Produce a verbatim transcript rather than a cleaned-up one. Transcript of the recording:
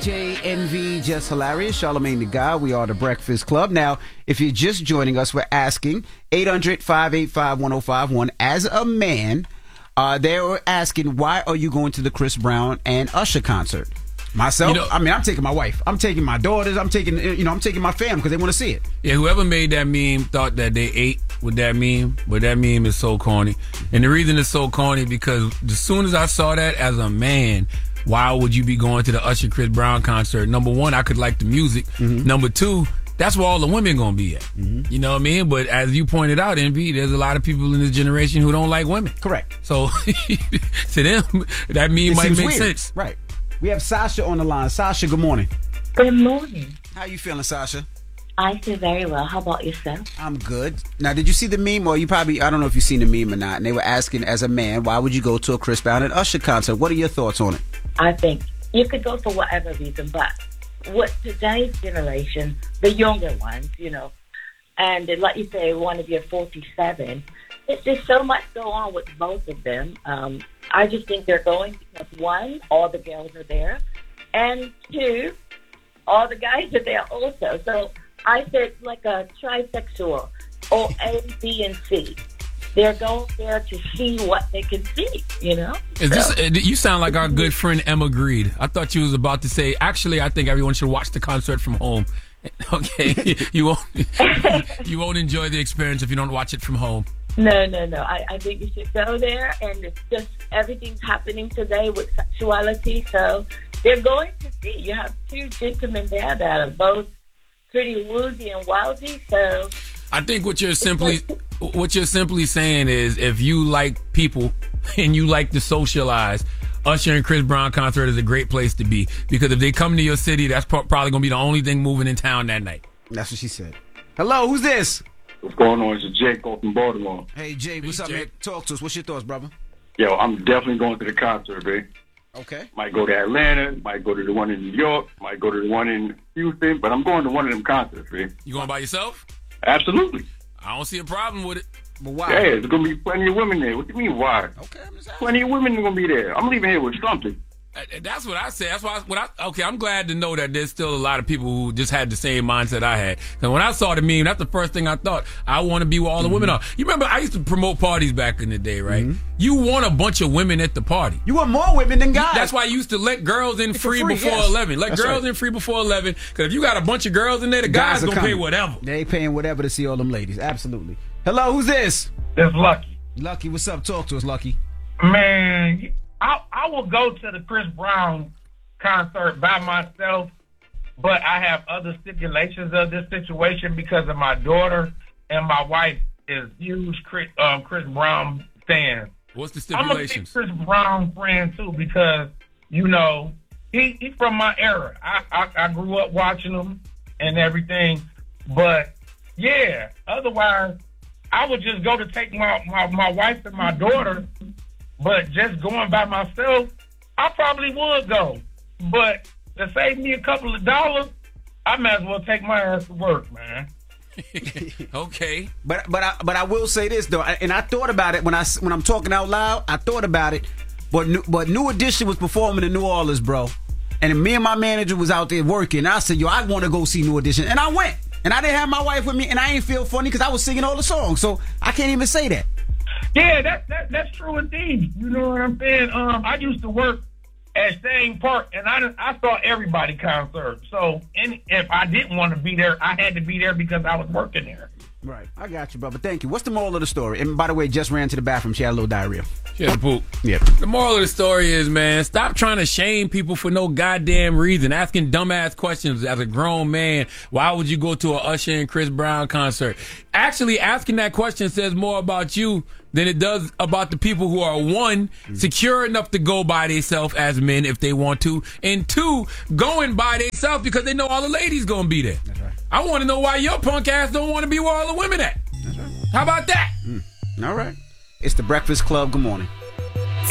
J, N V, Just Hilarious, Charlamagne the God. We are the Breakfast Club. Now, if you're just joining us, we're asking eight hundred, five eight five, one oh five one. As a man, uh, they were asking, why are you going to the Chris Brown and Usher concert? Myself, you know, I mean, I'm taking my wife. I'm taking my daughters. I'm taking, you know, I'm taking my fam because they want to see it. Yeah, whoever made that meme thought that they ate with that meme, but that meme is so corny. And the reason it's so corny because as soon as I saw that as a man, why would you be going to the Usher Chris Brown concert? Number one, I could like the music. Mm-hmm. Number two, that's where all the women gonna be at. Mm-hmm. You know what I mean? But as you pointed out, Envy, there's a lot of people in this generation who don't like women. Correct. So to them, that meme it might make weird. sense. Right. We have Sasha on the line. Sasha, good morning. Good morning. How you feeling, Sasha? I feel very well. How about yourself? I'm good. Now, did you see the meme? Or you probably, I don't know if you've seen the meme or not. And they were asking, as a man, why would you go to a Chris Brown and Usher concert? What are your thoughts on it? I think you could go for whatever reason, but with today's generation, the younger ones, you know, and like you say, one of your forty-seven, it's just so much go on with both of them. Um, I just think they're going because, one, all the girls are there, and two, all the guys are there also. So I said like a trisexual, or A, B, and C. They're going there to see what they can see, you know? Is this, you sound like our good friend Emma Greed. I thought you was about to say, actually, I think everyone should watch the concert from home. Okay, you won't you won't enjoy the experience if you don't watch it from home. No, no, no. I, I think you should go there, and it's just everything's happening today with sexuality. So they're going to see. You have two gentlemen there that are both pretty woozy and wowsy. So I think what you're simply what you're simply saying is, if you like people and you like to socialize, Usher and Chris Brown concert is a great place to be, because if they come to your city, that's pro- probably going to be the only thing moving in town that night. That's what she said. Hello, who's this? What's going on? It's Jake off from Baltimore. Hey, Jay, what's hey, up, Jake. man? Talk to us. What's your thoughts, brother? Yo, I'm definitely going to the concert, babe. Okay. Might go to Atlanta, might go to the one in New York, might go to the one in Houston, but I'm going to one of them concerts, babe. You going by yourself? Absolutely. I don't see a problem with it. But why? Yeah, there's going to be plenty of women there. What do you mean, why? Okay, I'm just asking. Plenty of women are going to be there. I'm leaving here with something. That's what I said. That's why. I, what I, okay, I'm glad to know that there's still a lot of people who just had the same mindset I had. And when I saw the meme, that's the first thing I thought. I want to be where all the mm-hmm. women are. You remember, I used to promote parties back in the day, right? Mm-hmm. You want a bunch of women at the party. You want more women than guys. That's why you used to let girls in free, free before yes. eleven. Let that's girls right. in free before eleven. Because if you got a bunch of girls in there, the guys, guys gonna coming. pay whatever. They paying whatever to see all them ladies. Absolutely. Hello, who's this? It's Lucky. Lucky, what's up? Talk to us, Lucky. Man, I I will go to the Chris Brown concert by myself, but I have other stipulations of this situation because of my daughter and my wife is huge Chris, um, Chris Brown fans. What's the stipulations? I'm a big Chris Brown friend too because, you know, he he's from my era. I, I, I grew up watching him and everything, but yeah, otherwise I would just go to take my, my, my wife and my daughter, but just going by myself, I probably would go. But to save me a couple of dollars, I might as well take my ass to work, man. Okay, but but I but I will say this though, and I thought about it when I when I'm talking out loud. I thought about it, but but New Edition was performing in New Orleans, bro, and me and my manager was out there working. And I said, yo, I want to go see New Edition, and I went, and I didn't have my wife with me, and I ain't feel funny because I was singing all the songs, so I can't even say that. Yeah, that, that that's true indeed. You know what I'm saying? Um, I used to work at Staying Park, and I I saw everybody concert. So, and if I didn't want to be there, I had to be there because I was working there. Right, I got you, brother. Thank you. What's the moral of the story? And by the way, just ran to the bathroom. She had a little diarrhea. She had a poop. Yeah. The moral of the story is, man, stop trying to shame people for no goddamn reason. Asking dumbass questions as a grown man. Why would you go to a Usher and Chris Brown concert? Actually, asking that question says more about you than it does about the people who are, one, mm-hmm. secure enough to go by themselves as men if they want to, and two, going by themselves because they know all the ladies gonna be there. That's right. I want to know why your punk ass don't want to be where all the women at. That's right. How about that? Mm. All right. It's the Breakfast Club. Good morning.